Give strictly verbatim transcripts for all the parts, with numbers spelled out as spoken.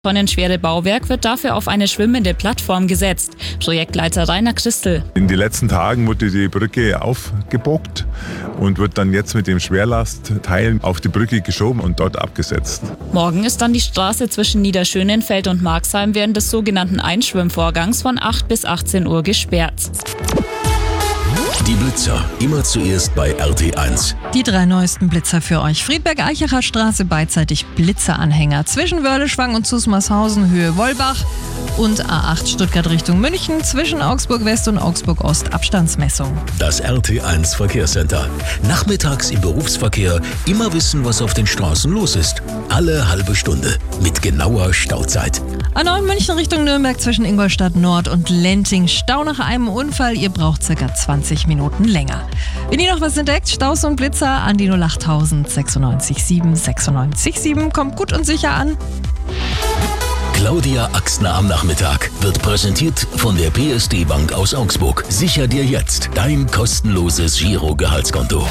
Tonnenschwere Bauwerk wird dafür auf eine schwimmende Plattform gesetzt. Projektleiter Rainer Christel. In den letzten Tagen wurde die Brücke aufgebockt und wird dann jetzt mit dem Schwerlastteil auf die Brücke geschoben und dort abgesetzt. Morgen ist dann die Straße zwischen Niederschönenfeld und Marxheim während des sogenannten Einschwimmvorgangs von acht bis achtzehn Uhr gesperrt. Die Blitzer, immer zuerst bei R T eins. Die drei neuesten Blitzer für euch. Friedberg-Eichacher Straße beidseitig Blitzeranhänger. Zwischen Wörleschwang und Zusmarshausen Höhe Wollbach und A acht Stuttgart Richtung München. Zwischen Augsburg West und Augsburg Ost Abstandsmessung. Das R T eins Verkehrscenter. Nachmittags im Berufsverkehr immer wissen, was auf den Straßen los ist. Alle halbe Stunde mit genauer Stauzeit. A neun München Richtung Nürnberg zwischen Ingolstadt Nord und Lenting. Stau nach einem Unfall. Ihr braucht ca. zwanzig Minuten länger. Wenn ihr noch was entdeckt, Staus und Blitzer an die null achttausend sechsundneunzig sieben sechsundneunzig sieben. Kommt gut und sicher an. Claudia Axtner am Nachmittag wird präsentiert von der P S D Bank aus Augsburg. Sicher dir jetzt dein kostenloses Giro-Gehaltskonto.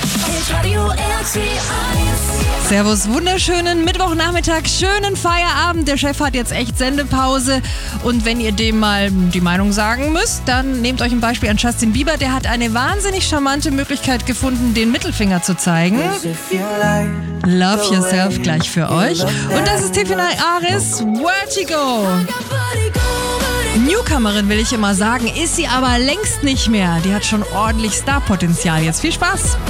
Servus, wunderschönen Mittwochnachmittag, schönen Feierabend. Der Chef hat jetzt echt Sendepause. Und wenn ihr dem mal die Meinung sagen müsst, dann nehmt euch ein Beispiel an Justin Bieber. Der hat eine wahnsinnig charmante Möglichkeit gefunden, den Mittelfinger zu zeigen. Love Yourself gleich für euch. Und das ist Tiffany Aris, Vertigo. Newcomerin will ich immer sagen, ist sie aber längst nicht mehr. Die hat schon ordentlich Starpotenzial. Jetzt viel Spaß.